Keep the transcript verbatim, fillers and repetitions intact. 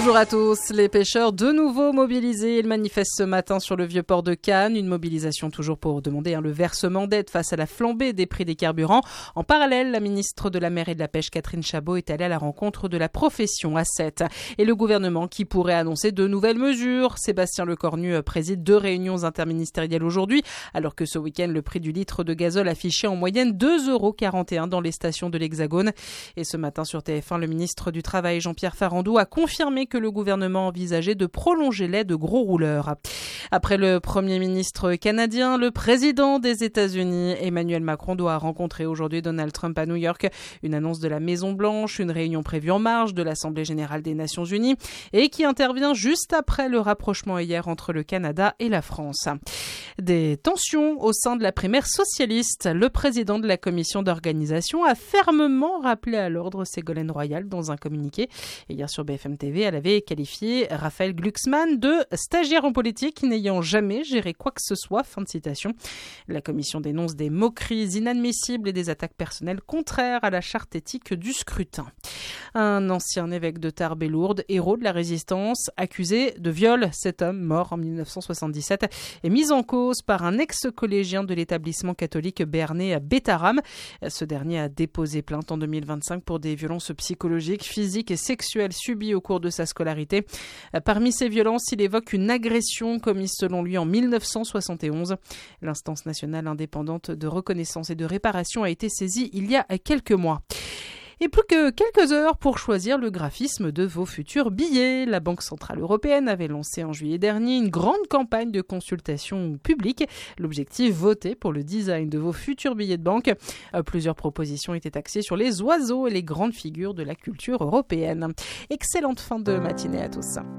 Bonjour à tous. Les pêcheurs de nouveau mobilisés. Ils manifestent ce matin sur le vieux port de Cannes. Une mobilisation toujours pour demander hein, le versement d'aide face à la flambée des prix des carburants. En parallèle, la ministre de la Mer et de la Pêche, Catherine Chabot, est allée à la rencontre de la profession A sept. Et le gouvernement qui pourrait annoncer de nouvelles mesures. Sébastien Lecornu préside deux réunions interministérielles aujourd'hui, alors que ce week-end, le prix du litre de gazole affichait en moyenne deux euros quarante et un dans les stations de l'Hexagone. Et ce matin sur T F un, le ministre du Travail, Jean-Pierre Farandou, a confirmé que le gouvernement envisageait de prolonger l'aide aux gros rouleurs. Après le Premier ministre canadien, le président des États-Unis, Emmanuel Macron, doit rencontrer aujourd'hui Donald Trump à New York. Une annonce de la Maison-Blanche, une réunion prévue en marge de l'Assemblée générale des Nations unies et qui intervient juste après le rapprochement hier entre le Canada et la France. Des tensions au sein de la primaire socialiste. Le président de la commission d'organisation a fermement rappelé à l'ordre Ségolène Royal dans un communiqué. Et hier sur B F M T V, elle avait qualifié Raphaël Glucksmann de stagiaire en politique n'ayant jamais géré quoi que ce soit. Fin de citation. La commission dénonce des moqueries inadmissibles et des attaques personnelles contraires à la charte éthique du scrutin. Un ancien évêque de Tarbes et Lourdes, héros de la résistance, accusé de viol. Cet homme, mort en dix-neuf cent soixante-dix-sept, est mis en cause par un ex-collégien de l'établissement catholique béarnais à Bétaram. Ce dernier a déposé plainte en deux mille vingt-cinq pour des violences psychologiques, physiques et sexuelles subies au cours de sa scolarité. Parmi ces violences, il évoque une agression commise selon lui en mille neuf cent soixante et onze. L'instance nationale indépendante de reconnaissance et de réparation a été saisie il y a quelques mois. Et plus que quelques heures pour choisir le graphisme de vos futurs billets. La Banque Centrale Européenne avait lancé en juillet dernier une grande campagne de consultation publique. L'objectif, voter pour le design de vos futurs billets de banque. Plusieurs propositions étaient axées sur les oiseaux et les grandes figures de la culture européenne. Excellente fin de matinée à tous.